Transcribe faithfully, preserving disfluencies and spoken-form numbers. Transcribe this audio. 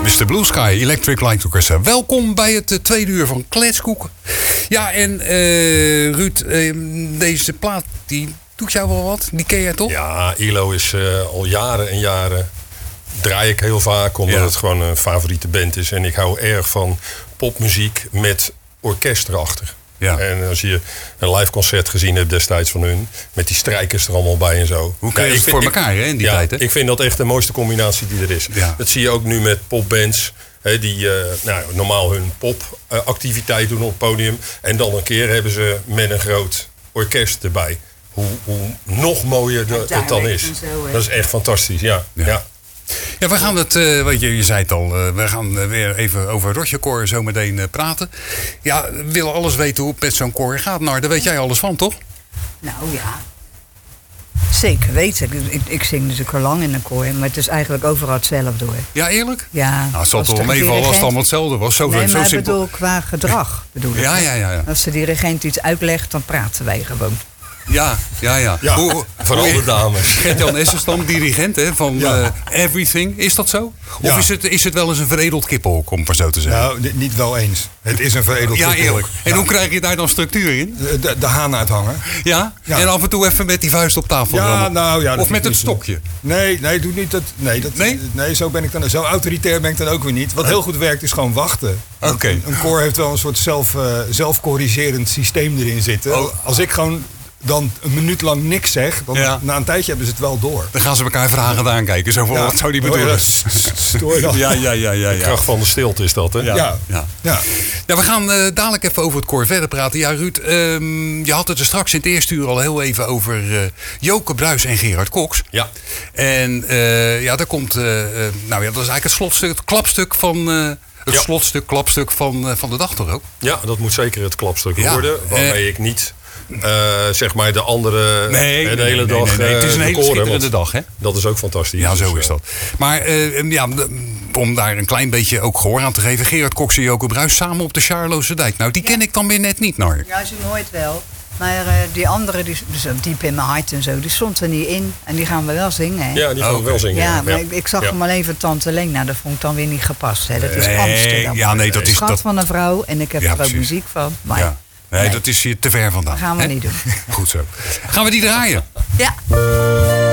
mister Blue Sky, Electric Light Orchestra. Welkom bij het uh, tweede uur van Kletskoek. Ja, en uh, Ruud, uh, deze plaat, die doet jou wel wat? Die ken jij toch? Ja, I L O is uh, al jaren en jaren... draai ik heel vaak, omdat ja. het gewoon een favoriete band is. En ik hou erg van popmuziek met orkest erachter. Ja. En als je een live concert gezien hebt destijds van hun... met die strijkers er allemaal bij en zo. Hoe krijg je het voor elkaar hè, in die ja, tijd? Hè? Ik vind dat echt de mooiste combinatie die er is. Ja. Dat zie je ook nu met popbands... He, die uh, nou, normaal hun popactiviteit doen op het podium. En dan een keer hebben ze met een groot orkest erbij. Hoe, hoe nog mooier de, het dan is. Zo, dat is echt fantastisch, ja. ja. ja. Ja, we gaan het, uh, weet je, je zei het al, uh, we gaan uh, weer even over Rotjekoor zo meteen uh, praten. Ja, we willen alles weten hoe het met zo'n koor gaat. Nou, daar weet jij alles van, toch? Nou ja, zeker weten. Ik, ik, ik zing natuurlijk al lang in een koor, maar het is eigenlijk overal hetzelfde hoor. Ja, eerlijk? Ja. Nou, het zal toch wel meevallen als het allemaal hetzelfde was. Zo, nee, zo maar simpel. ik bedoel qua gedrag. Bedoel ja, ik, ja, ja, ja. Als de dirigent iets uitlegt, dan praten wij gewoon. Ja, ja, ja. ja hoe, vooral de dames. Gert-Jan Essenstam, dirigent hè, van ja. uh, Everything. Is dat zo? Of ja. is, het, is het wel eens een veredeld kippenhok, om maar zo te zeggen? Nou, d- niet wel eens. Het is een veredeld ja, kippenhok. Eerlijk. En ja. hoe krijg je daar dan structuur in? De, de, de haan uithangen. Ja? ja? En af en toe even met die vuist op tafel. Ja, nou, ja, of met het niet. stokje? Nee, nee, doe niet dat. Nee, dat, nee? nee zo, ben ik dan, zo autoritair ben ik dan ook weer niet. Wat heel goed werkt is gewoon wachten. Oké. Okay. Een, een koor heeft wel een soort zelf, uh, zelfcorrigerend systeem erin zitten. Oh. Als ik gewoon... dan een minuut lang niks zeg, dan ja. na een tijdje hebben ze het wel door. Dan gaan ze elkaar vragend aankijken. Zo van, ja. wat zou die bedoelen? Oh ja, stoor dan. Ja, ja, ja, ja, ja. De kracht van de stilte is dat, hè? Ja. ja. ja. ja. ja we gaan uh, dadelijk even over het koor verder praten. Ja, Ruud, um, je had het er straks in het eerste uur al heel even over uh, Joke Bruis en Gerard Cox. Ja. En uh, ja, daar komt... Uh, uh, nou ja, dat is eigenlijk het slotstuk, het klapstuk van... Uh, het ja. slotstuk, klapstuk van, uh, van de dag toch ook? Ja, dat moet zeker het klapstuk ja. worden. Waarmee uh, ik niet... Uh, zeg maar de andere nee, de nee, hele nee, dag. Nee, nee, nee. Het is een hele koren, schitterende dag, hè? Dat is ook fantastisch. Ja, zo dus, is dat. Maar uh, ja, om daar een klein beetje ook gehoor aan te geven... Gerard Cox en Joke Bruis samen op de Charloze Dijk. Nou, die ja. ken ik dan weer net niet, naar. Ja, ze nooit wel. Maar uh, die andere, die, dus diep in mijn hart en zo, die stond er niet in. En die gaan we wel zingen, hè? Ja, die gaan we oh, wel zingen. Ja, maar ja. Ik, ik zag ja. hem al even Tante Leen. Nou, dat vond ik dan weer niet gepast, hè? Dat is nee, Amsterdam. Ja, nee, dat is... Schat dat... van een vrouw en ik heb ja, er ook muziek van. Maar ja. Nee, nee, dat is hier te ver vandaan. Dat gaan we hè? niet doen. Goed zo. Gaan we die draaien? Ja.